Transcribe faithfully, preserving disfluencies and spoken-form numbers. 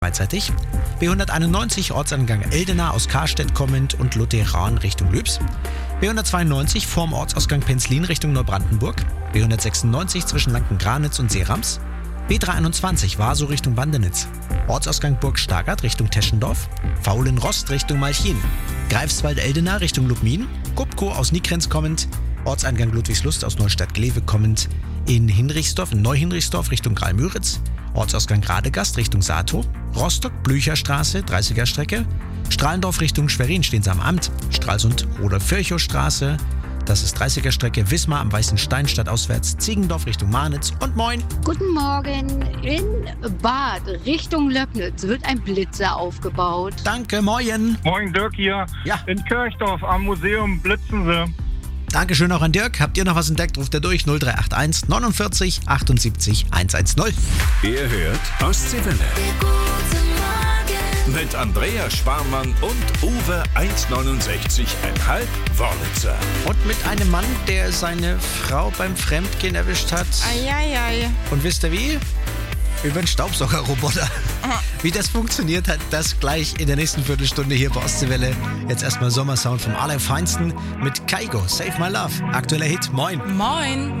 beidseitig. B hunderteinundneunzig Ortsangang Eldena aus Karstedt kommend und Lutheran Richtung Lübs. B hundertzweiundneunzig vorm Ortsausgang Penzlin Richtung Neubrandenburg. B hundertsechsundneunzig zwischen Lanken-Granitz und Seerams. B dreihunderteinundzwanzig Warsow Richtung Bandenitz. Ortsausgang Burg Stargard Richtung Teschendorf. Faulenrost Richtung Malchin. Greifswald-Eldena Richtung Lubmin. Gubko aus Nikrenz kommend. Ortseingang Ludwigslust aus Neustadt-Glewe kommend. In Hinrichsdorf, in Neuhinrichsdorf Richtung Graal-Müritz. Ortsausgang Radegast Richtung Satow. Rostock-Blücherstraße, dreißiger Strecke. Strahlendorf Richtung Schwerin stehen sie am Amt. Stralsund Rudolf-Virchow-Straße. Das ist dreißiger Strecke. Wismar am Weißen Stein stadtauswärts. Ziegendorf Richtung Marnitz. Und moin. Guten Morgen. In Bad Richtung Löcknitz wird ein Blitzer aufgebaut. Danke, moin. Moin, Dirk hier. Ja. In Kirchdorf am Museum blitzen sie. Dankeschön auch an Dirk. Habt ihr noch was entdeckt? Ruft er durch null drei acht eins neunundvierzig achtundsiebzig hundertzehn. Ihr hört Ostseewelle. Mit Andreas Sparmann und Uwe eins neunundsechzig Komma fünf Wörlitzer. Und mit einem Mann, der seine Frau beim Fremdgehen erwischt hat. Eieiei. Und wisst ihr wie? Über einen Staubsaugerroboter. Wie das funktioniert hat, das gleich in der nächsten Viertelstunde hier bei Ostseewelle. Jetzt erstmal Sommersound vom allerfeinsten mit Kaigo, Save My Love. Aktueller Hit, moin. Moin.